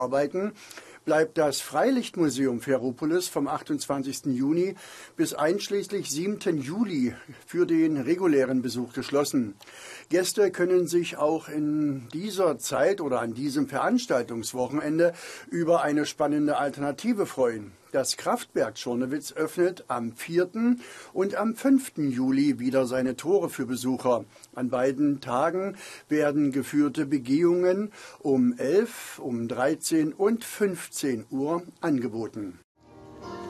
Arbeiten bleibt das Freilichtmuseum Ferropolis vom 28. Juni bis einschließlich 7. Juli für den regulären Besuch geschlossen. Gäste können sich auch in dieser Zeit oder an diesem Veranstaltungswochenende über eine spannende Alternative freuen. Das Kraftwerk Czornowitz öffnet am 4. und am 5. Juli wieder seine Tore für Besucher. An beiden Tagen werden geführte Begehungen um 11, um 13 und 15 Uhr angeboten.